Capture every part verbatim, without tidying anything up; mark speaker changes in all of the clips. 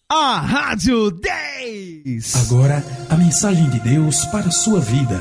Speaker 1: A Rádio dez.
Speaker 2: Agora, a mensagem de Deus para a sua vida.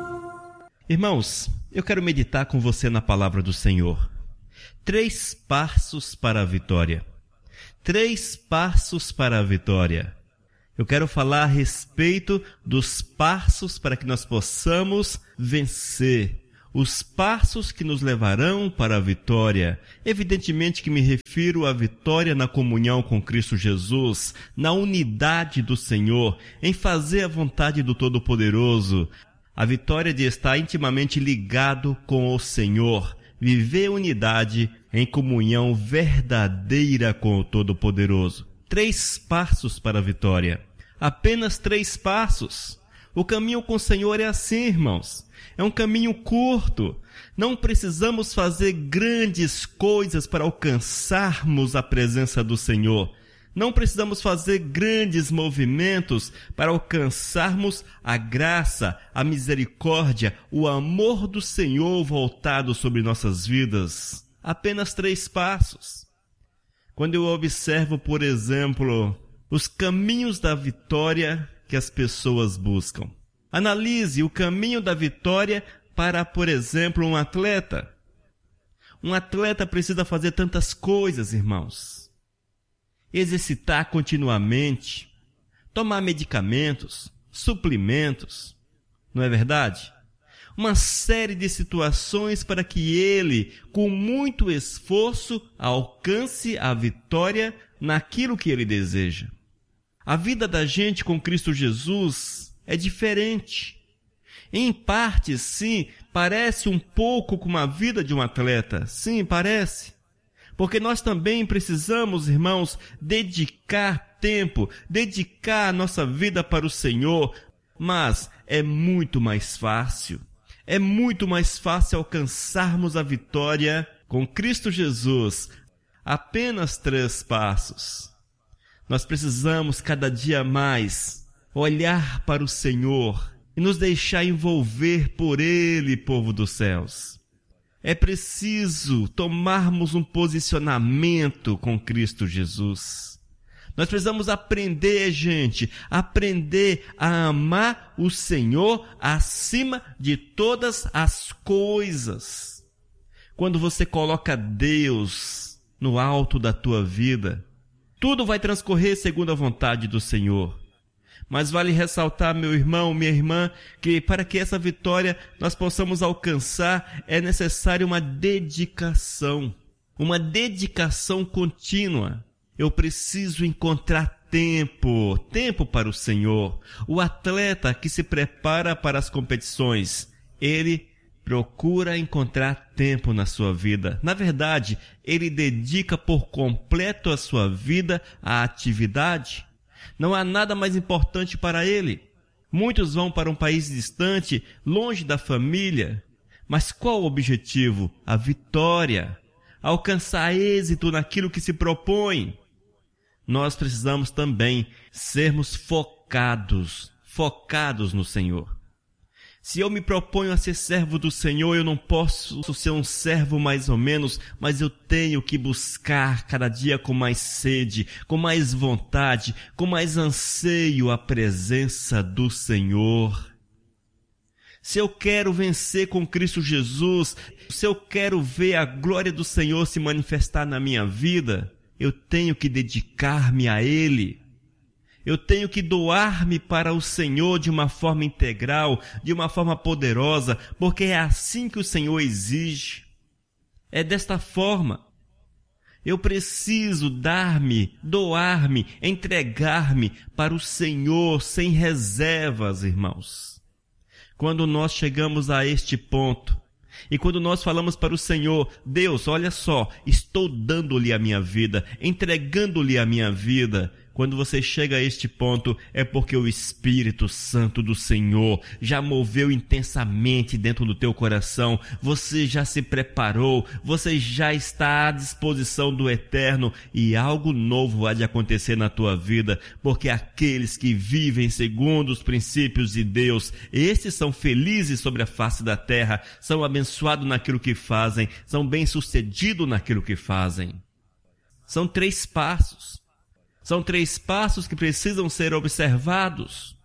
Speaker 3: Irmãos, eu quero meditar com você na palavra do Senhor. Três passos para a vitória. Três passos para a vitória. Eu quero falar a respeito dos passos para que nós possamos vencer. Os passos que nos levarão para a vitória. Evidentemente que me refiro à vitória na comunhão com Cristo Jesus, na unidade do Senhor, em fazer a vontade do Todo-Poderoso. A vitória de estar intimamente ligado com o Senhor, viver unidade em comunhão verdadeira com o Todo-Poderoso. Três passos para a vitória. Apenas três passos. O caminho com o Senhor é assim, irmãos. É um caminho curto. Não precisamos fazer grandes coisas para alcançarmos a presença do Senhor. Não precisamos fazer grandes movimentos para alcançarmos a graça, a misericórdia, o amor do Senhor voltado sobre nossas vidas. Apenas três passos. Quando eu observo, por exemplo, os caminhos da vitória que as pessoas buscam. Analise o caminho da vitória para, por exemplo, um atleta. Um atleta precisa fazer tantas coisas, irmãos. Exercitar continuamente, tomar medicamentos, suplementos, não é verdade? Uma série de situações para que ele, com muito esforço, alcance a vitória naquilo que ele deseja. A vida da gente com Cristo Jesus é diferente. Em parte, sim, parece um pouco com a vida de um atleta. Sim, parece. Porque nós também precisamos, irmãos, dedicar tempo, dedicar a nossa vida para o Senhor. Mas é muito mais fácil. É muito mais fácil alcançarmos a vitória com Cristo Jesus. Apenas três passos. Nós precisamos cada dia mais olhar para o Senhor e nos deixar envolver por Ele, povo dos céus. É preciso tomarmos um posicionamento com Cristo Jesus. Nós precisamos aprender, gente, aprender a amar o Senhor acima de todas as coisas. Quando você coloca Deus no alto da tua vida, tudo vai transcorrer segundo a vontade do Senhor. Mas vale ressaltar, meu irmão, minha irmã, que para que essa vitória nós possamos alcançar, é necessária uma dedicação, uma dedicação contínua. Eu preciso encontrar tempo, tempo para o Senhor. O atleta que se prepara para as competições, ele procura encontrar tempo na sua vida. Na verdade, ele dedica por completo a sua vida à atividade. Não há nada mais importante para ele. Muitos vão para um país distante, longe da família. Mas qual o objetivo? A vitória. Alcançar êxito naquilo que se propõe. Nós precisamos também sermos focados, focados no Senhor. Se eu me proponho a ser servo do Senhor, eu não posso ser um servo mais ou menos, mas eu tenho que buscar cada dia com mais sede, com mais vontade, com mais anseio a presença do Senhor. Se eu quero vencer com Cristo Jesus, se eu quero ver a glória do Senhor se manifestar na minha vida, eu tenho que dedicar-me a Ele. Eu tenho que doar-me para o Senhor de uma forma integral, de uma forma poderosa, porque é assim que o Senhor exige. É desta forma. Eu preciso dar-me, doar-me, entregar-me para o Senhor sem reservas, irmãos. Quando nós chegamos a este ponto, e quando nós falamos para o Senhor, Deus, olha só, estou dando-lhe a minha vida, entregando-lhe a minha vida. Quando você chega a este ponto, é porque o Espírito Santo do Senhor já moveu intensamente dentro do teu coração. Você já se preparou, você já está à disposição do Eterno e algo novo há de acontecer na tua vida, porque aqueles que vivem segundo os princípios de Deus, estes são felizes sobre a face da terra, são abençoados naquilo que fazem, são bem-sucedidos naquilo que fazem. São três passos. São três passos que precisam ser observados,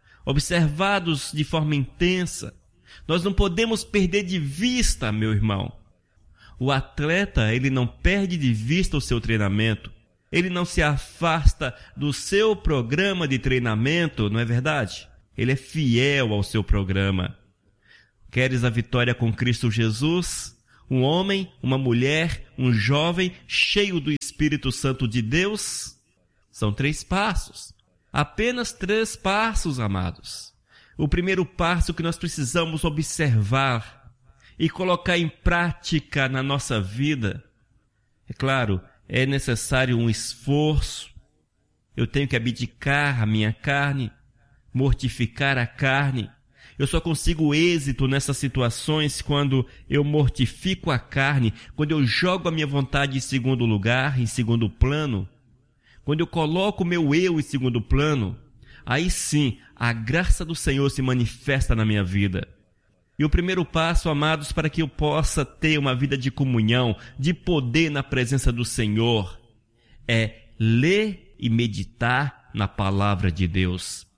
Speaker 3: observados de forma intensa. Nós não podemos perder de vista, meu irmão. O atleta, ele não perde de vista o seu treinamento. Ele não se afasta do seu programa de treinamento, não é verdade? Ele é fiel ao seu programa. Queres a vitória com Cristo Jesus? Um homem, uma mulher, um jovem cheio do Espírito Santo de Deus? São três passos. Apenas três passos, amados. O primeiro passo que nós precisamos observar e colocar em prática na nossa vida, é claro, é necessário um esforço. Eu tenho que abdicar a minha carne, mortificar a carne. Eu só consigo êxito nessas situações quando eu mortifico a carne, quando eu jogo a minha vontade em segundo lugar, em segundo plano, quando eu coloco o meu eu em segundo plano. Aí sim, a graça do Senhor se manifesta na minha vida. E o primeiro passo, amados, para que eu possa ter uma vida de comunhão, de poder na presença do Senhor, é ler e meditar na palavra de Deus.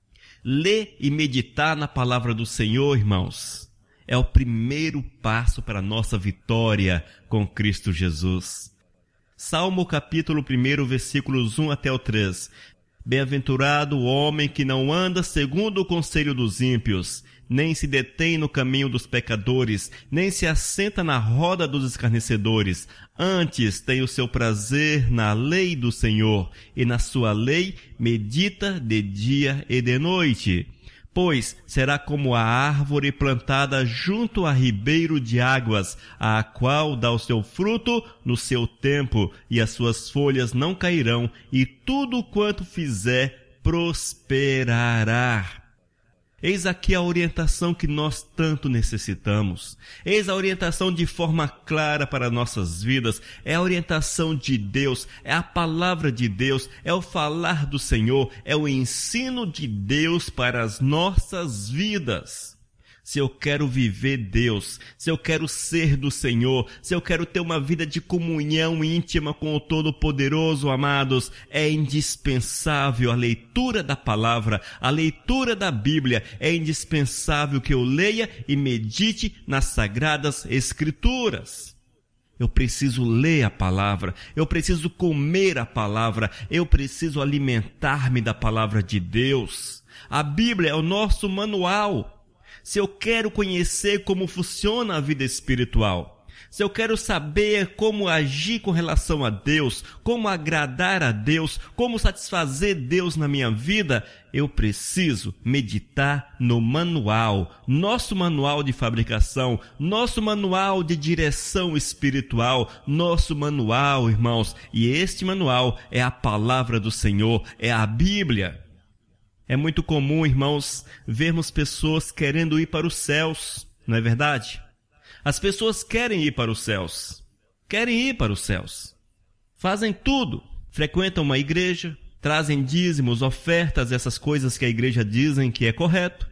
Speaker 3: Ler e meditar na palavra do Senhor, irmãos, é o primeiro passo para a nossa vitória com Cristo Jesus. Salmo capítulo um, versículos um até o três. Bem-aventurado o homem que não anda segundo o conselho dos ímpios, nem se detém no caminho dos pecadores, nem se assenta na roda dos escarnecedores. Antes tem o seu prazer na lei do Senhor, e na sua lei medita de dia e de noite. Pois será como a árvore plantada junto a ribeiro de águas, a qual dá o seu fruto no seu tempo, e as suas folhas não cairão, e tudo quanto fizer prosperará. Eis aqui a orientação que nós tanto necessitamos. Eis a orientação de forma clara para nossas vidas. É a orientação de Deus, é a palavra de Deus, é o falar do Senhor, é o ensino de Deus para as nossas vidas. Se eu quero viver Deus, se eu quero ser do Senhor, se eu quero ter uma vida de comunhão íntima com o Todo-Poderoso, amados, é indispensável a leitura da palavra, a leitura da Bíblia. É indispensável que eu leia e medite nas Sagradas Escrituras. Eu preciso ler a palavra, eu preciso comer a palavra, eu preciso alimentar-me da palavra de Deus. A Bíblia é o nosso manual. Se eu quero conhecer como funciona a vida espiritual, se eu quero saber como agir com relação a Deus, como agradar a Deus, como satisfazer Deus na minha vida, eu preciso meditar no manual, nosso manual de fabricação, nosso manual de direção espiritual, nosso manual, irmãos. E este manual é a palavra do Senhor, é a Bíblia. É muito comum, irmãos, vermos pessoas querendo ir para os céus, não é verdade? As pessoas querem ir para os céus, querem ir para os céus. Fazem tudo, frequentam uma igreja, trazem dízimos, ofertas, essas coisas que a igreja dizem que é correto.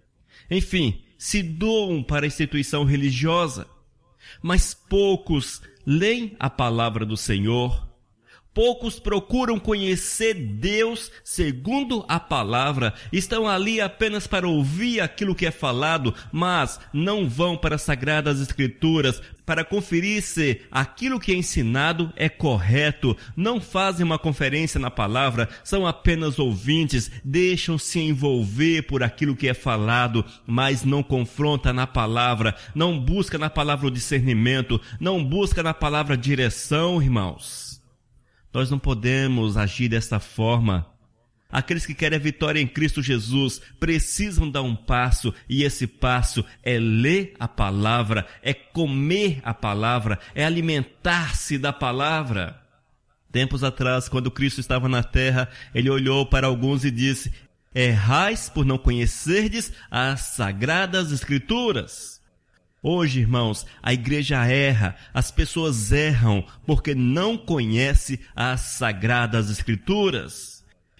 Speaker 3: Enfim, se doam para a instituição religiosa, mas poucos leem a palavra do Senhor. Poucos procuram conhecer Deus segundo a palavra, estão ali apenas para ouvir aquilo que é falado, mas não vão para as Sagradas Escrituras para conferir se aquilo que é ensinado é correto. Não fazem uma conferência na palavra, são apenas ouvintes, deixam-se envolver por aquilo que é falado, mas não confronta na palavra, não busca na palavra o discernimento, não busca na palavra a direção, irmãos. Nós não podemos agir dessa forma. Aqueles que querem a vitória em Cristo Jesus precisam dar um passo, e esse passo é ler a palavra, é comer a palavra, é alimentar-se da palavra. Tempos atrás, quando Cristo estava na terra, ele olhou para alguns e disse: errais por não conhecerdes as Sagradas Escrituras. Hoje, irmãos, a igreja erra, as pessoas erram porque não conhecem as Sagradas Escrituras.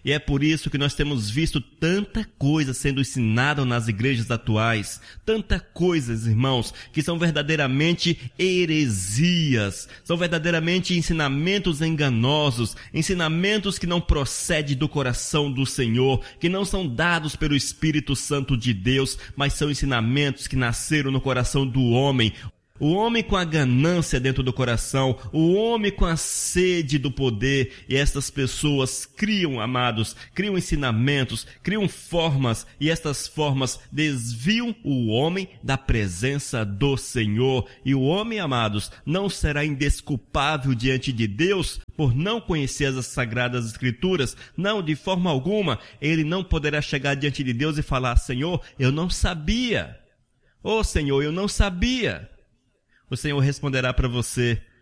Speaker 3: E é por isso que nós temos visto tanta coisa sendo ensinada nas igrejas atuais, tanta coisas, irmãos, que são verdadeiramente heresias, são verdadeiramente ensinamentos enganosos, ensinamentos que não procedem do coração do Senhor, que não são dados pelo Espírito Santo de Deus, mas são ensinamentos que nasceram no coração do homem. O homem com a ganância dentro do coração, o homem com a sede do poder, e estas pessoas criam, amados, criam ensinamentos, criam formas, e estas formas desviam o homem da presença do Senhor. E o homem, amados, não será indesculpável diante de Deus por não conhecer as Sagradas Escrituras. Não, de forma alguma, ele não poderá chegar diante de Deus e falar: Senhor, eu não sabia. Oh, Senhor, eu não sabia. O Senhor responderá para você: